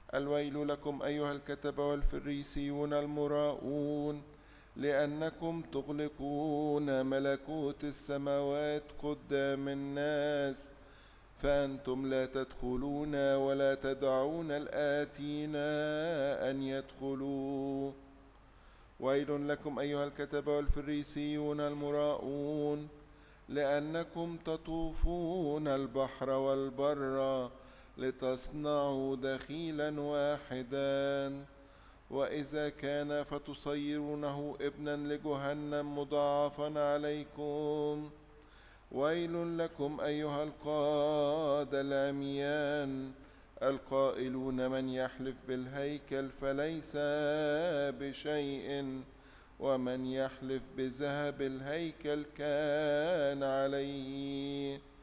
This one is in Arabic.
الويل لكم أيها الكتبة والفريسيون المراؤون، لأنكم تغلقون ملكوت السماوات قدام الناس، فأنتم لا تدخلون ولا تدعون الآتين أن يدخلوا. ويل لكم أيها الكتبة والفريسيون المراؤون، لأنكم تطوفون البحر والبر لتصنعوا دخيلا واحدا، وإذا كان فتصيرونه ابنا لجهنم مضاعفا عليكم. ويل لكم أيها القادة العميان القائلون من يحلف بالهيكل فليس بشيء، ومن يحلف بذهب الهيكل كان عليه.